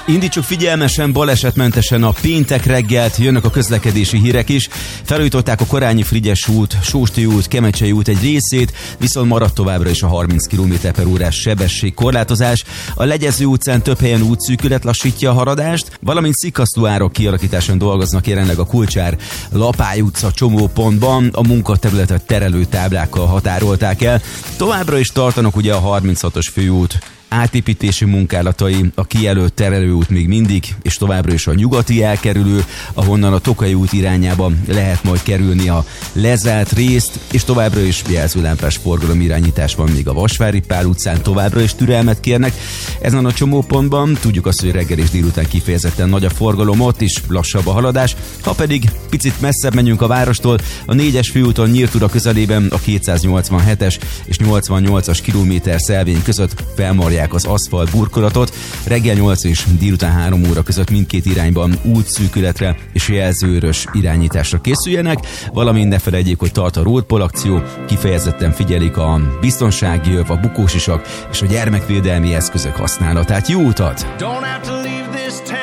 Indítsuk figyelmesen, balesetmentesen a péntek reggelt, jönnek a közlekedési hírek is. Felújították a Korányi-Frigyes út, Sósti út, Kemecsei út egy részét, viszont maradt továbbra is a 30 km/h sebességkorlátozás. A Legyező utcán több helyen útszűkület lassítja a haladást, valamint szikasztó árok kialakításon dolgoznak jelenleg a Kulcsár Lapály utca csomópontban, a munkaterületet terelő táblákkal határolták el. Továbbra is tartanak ugye a 36-os főút átépítési munkálatai, a kijelölt terelőút még mindig, és továbbra is a nyugati elkerülő, ahonnan a Tokai út irányába lehet majd kerülni a lezárt részt, és továbbra is jelzőlámpás forgalomirányítás van még a Vasvári Pál utcán, továbbra is türelmet kérnek. Ezen a csomópontban tudjuk azt, hogy reggel és délután kifejezetten nagy a forgalom, ott is lassabb a haladás. Ha pedig picit messzebb menjünk a várostól, a 4-es főúton Nyírt-Ura közelében a 287-es és 88-as kilométer szelvény között felmarják az aszfalt burkolatot. Reggel 8 és délután 3 óra között mindkét irányban útszűkületre és jelzőörös irányításra készüljenek, valamint ne felejtjék, hogy tart a roadpol akció, kifejezetten figyelik a biztonsági öv, a bukósisak és a gyermekvédelmi eszközök használatát. Jó utat!